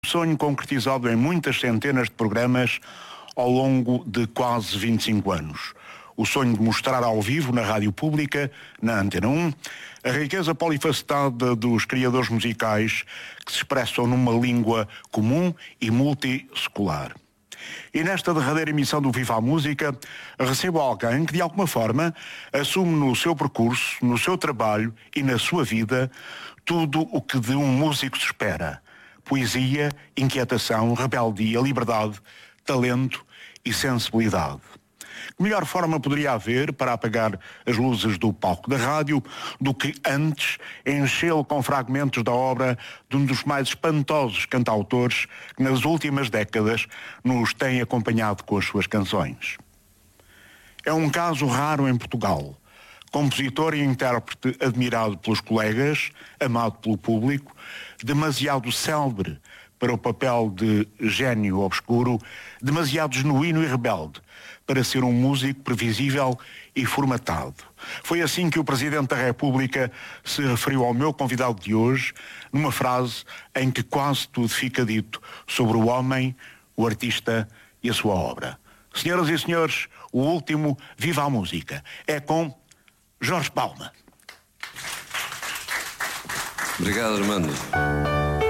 Sonho concretizado em muitas centenas de programas ao longo de quase 25 anos. O sonho de mostrar ao vivo na rádio pública, na Antena 1, a riqueza polifacetada dos criadores musicais que se expressam numa língua comum e multissecular. E nesta derradeira emissão do Viva a Música, recebo alguém que de alguma forma assume no seu percurso, no seu trabalho e na sua vida tudo o que de um músico se espera. Poesia, inquietação, rebeldia, liberdade, talento e sensibilidade. Que melhor forma poderia haver para apagar as luzes do palco da rádio do que antes enchê-lo com fragmentos da obra de um dos mais espantosos cantautores que nas últimas décadas nos tem acompanhado com as suas canções. É um caso raro em Portugal. Compositor e intérprete admirado pelos colegas, amado pelo público, demasiado célebre para o papel de gênio obscuro, demasiado genuíno e rebelde para ser um músico previsível e formatado. Foi assim que o Presidente da República se referiu ao meu convidado de hoje, numa frase em que quase tudo fica dito sobre o homem, o artista e a sua obra. Senhoras e senhores, o último Viva a Música é com Jorge Palma. Obrigado, Armando.